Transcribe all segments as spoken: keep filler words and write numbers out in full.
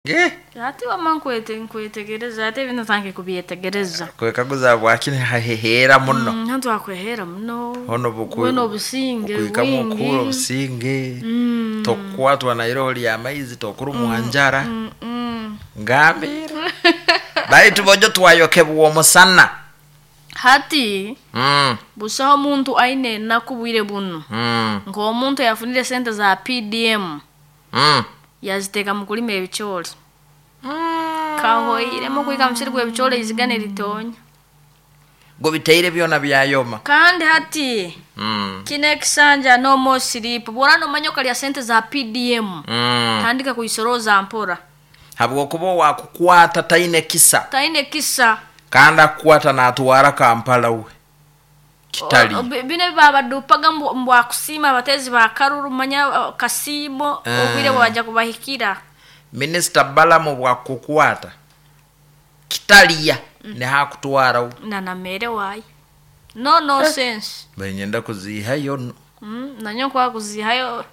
Ge? Ati wamankwete nkwetegereza ate bino tanke kubyetegereza. Kwekaguza bwakine hahehera muno. Mm, hantu akwehera muno. Hono buku. Weno businge Kwikamu kulo businge. Mm. Tokwatu wanairoholi ya maizi tokuru muhanjara. Mm, mm. Ngambira. Bali tubojo tuwayoke buwo musana. Hati Mm. busaho muntu aine nakubwire buno. Mm. Ngo omuntu yafunire sente za P D M. Mm. Yaziteka mukulima ebicholi. Mm. Kahoire mu kwika mshiri gwe bicholi izigane litonya. Go biteire byona byayoma. Kandi hati Mm. kine kisanja no more sleep. Borano manyoka lya sente za P D M. Mm. Tandika kuisoroza mpora. Habwo kubo wakukwata taine kisa. Taine kisa. Kanda kukwata na atuwara Kampala uwe. Kitali. O, bine baba dupaga mbwa kusima batezi ba karuru manya uh, kasimo uh. Obwire waja kubahikira. Minister Balamu bwakukwata. Kitaliya mm. Ne hakutuwara uwe. Na na mere wai. No no eh. sense. Benyenda kuzihayo no. Mm, nanyo kwa kuzihayo.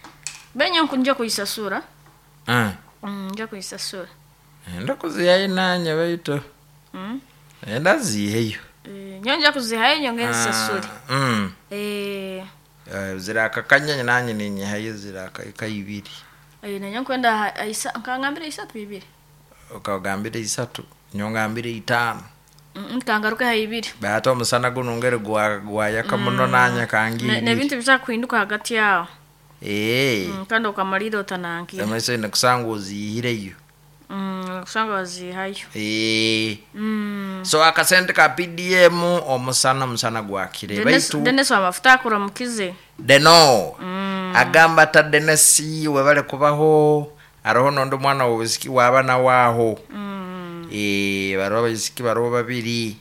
Benyo kunja kuisasura. Ah. Mm, nja kuisasura. Enda kuzihayo nanye weito. Mm. Enda ziheyo. Eh, nyonja kuzihayo nyongenza sasuri. Mm. Eh, uh, ziraka kanyanya nanye ninye hayo ziraka ikayibiri. Eh, nanyo kwenda aisa nkangambira isatu bibiri. Ukagambira isatu, nyongambira itano. Mm, kangaruka hayibiri. Bato musana gunungere gwa gwa yakamuno mm. Nanya kangi. Ne, ne bintu bisa kuinduka hagati yao. Eh. Mm, kando kamaliro tananki. Amaso ina kusanga uzihireyo. Mm, kusanga wazihayo. Eh. Mm. So akasente ka P D M omusana musana gwakire baitu. Dennis wa mafuta kura mukize. Deno. Mm. Agamba ta Dennis webale kubaho aroho nondo mwana wobisiki wabana waho. Mm. Eh baro babisiki baro babiri.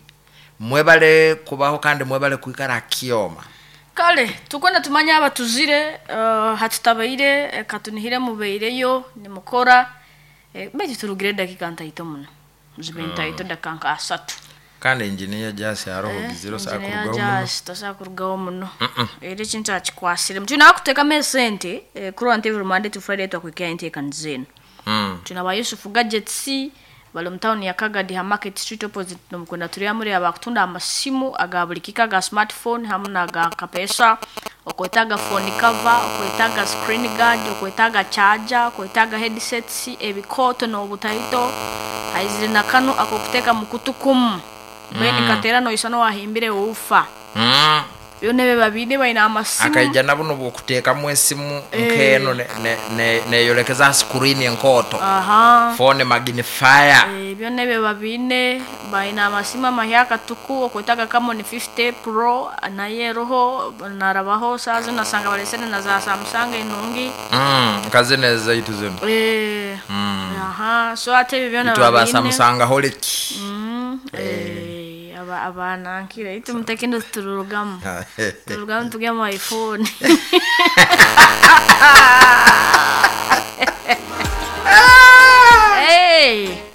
Mwebale kubaho kandi mwebale kuikara kioma. Kale tukwenda tumanya abatuzire uh, hatutabaire eh, katunihire mubeireyo nimukora eh, beje turugire dakika ntaito muno muzibenta ito dakanka asatu kandi engineer jasi aroho eh, giziro sakurugaho muno jasi tosakurugaho muno ere chinta chikwasire mtuna kuteka mesente eh, kuri ante Monday to Friday twakwikya intake nzeno mm tuna ba Yusuf Gadgets balo town ya Kagadi ha Market Street opposite no mukunda turi amuri abakutunda amasimu agabulikika ga smartphone hamuna ga kapesa okwetaga phone cover okwetaga screen guard okwetaga charger okwetaga headsets ebikoto no butaito haizire nakano akokuteka mukutukum mm. Bene katera no isano wahimbire ufa mm yone babide baina amasimu akaija nabuno bokuteka mwesimu nkeno ne ne ne yolekeza screen enkoto aha phone magnifier eh byone be babine baina amasima mahyaka tuku okwetaga kama ni fifty Pro na yeroho narabaho sazo nasanga balesene na za Samsung inungi mm kaze neza ituzeno eh mm aha so ate byone babine aba Samsung holeki mm eh aba abana nkire itu mutekendo turugam turugam tugema iPhone hey